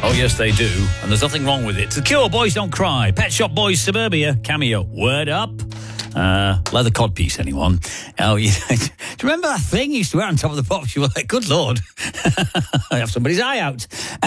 Oh, yes, they do. And there's nothing wrong with it. The Cure, Boys Don't Cry. Pet Shop Boys, Suburbia. Cameo, Word Up. Leather codpiece, anyone? Oh, yeah. Do you remember that thing you used to wear on top of the box? You were like, good Lord. I have somebody's eye out.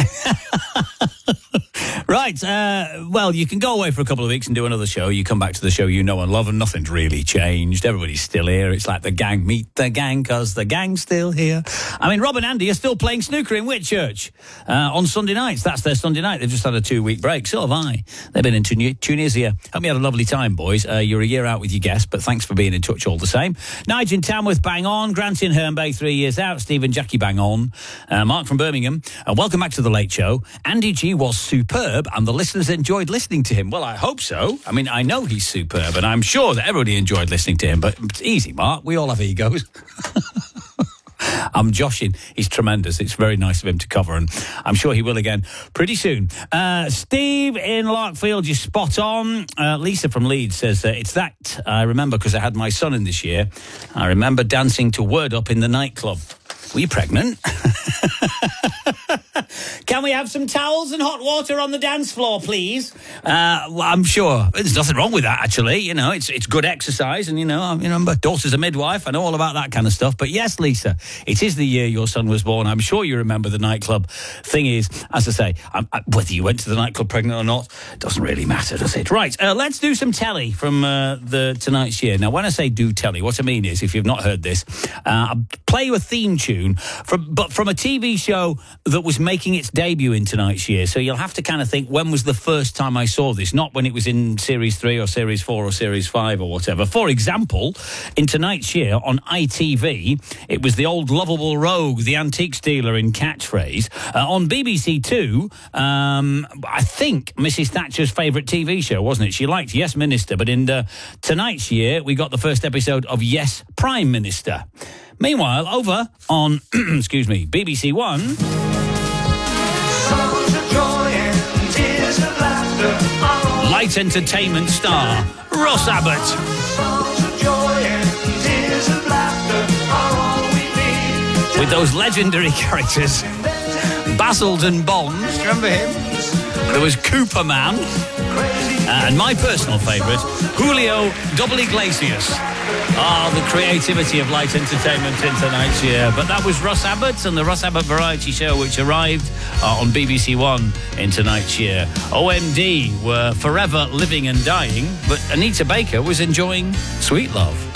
Right, well, you can go away for a couple of weeks and do another show. You come back to the show you know and love, and nothing's really changed. Everybody's still here. It's like the gang meet the gang, because the gang's still here. I mean, Rob and Andy are still playing snooker in Whitchurch on Sunday nights. That's their Sunday night. They've just had a 2-week break. So have I. They've been in Tunisia. Hope you had a lovely time, boys. You're a year out with your guest, but thanks for being in touch all the same. Nigel in Tamworth, bang on. Grant in Herne Bay, 3 years out. Steve and Jackie, bang on. Mark from Birmingham. Welcome back to The Late Show. Andy G was superb, and the listeners enjoyed listening to him. Well, I hope so. I mean, I know he's superb, and I'm sure that everybody enjoyed listening to him, but it's easy, Mark. We all have egos. I'm joshing. He's tremendous. It's very nice of him to cover, and I'm sure he will again pretty soon. Steve in Larkfield, you're spot on. Lisa from Leeds says, it's that I remember because I had my son in this year. I remember dancing to Word Up in the nightclub. Were you pregnant? Can we have some towels and hot water on the dance floor, please? Well, I'm sure there's nothing wrong with that, actually. You know, it's good exercise, and, you know, my daughter's a midwife. I know all about that kind of stuff. But yes, Lisa, it is the year your son was born. I'm sure you remember the nightclub. Thing is, as I say, whether you went to the nightclub pregnant or not, doesn't really matter, does it? Right, let's do some telly from the tonight's year. Now, when I say do telly, what I mean is, if you've not heard this, I'll play you a theme tune from a TV show that was making its debut in tonight's year. So you'll have to kind of think, when was the first time I saw this? Not when it was in Series 3 or Series 4 or Series 5 or whatever. For example, in tonight's year on ITV, it was the old lovable rogue, the antiques dealer in Catchphrase. On BBC Two, I think Mrs. Thatcher's favourite TV show, wasn't it? She liked Yes Minister, but in tonight's year, we got the first episode of Yes Prime Minister. Meanwhile, over on, excuse me, BBC One... Songs of joy and tears of laughter. Light entertainment star, Ross Abbott. Songs of joy and tears of laughter are all we need. With those legendary characters, Basildon Bond, do you remember him? There was Cooper Man. And my personal favourite, Julio Double Iglesias. The creativity of light entertainment in tonight's year. But that was Ross Abbott and the Ross Abbott Variety Show, which arrived on BBC One in tonight's year. OMD were forever living and dying, but Anita Baker was enjoying Sweet Love.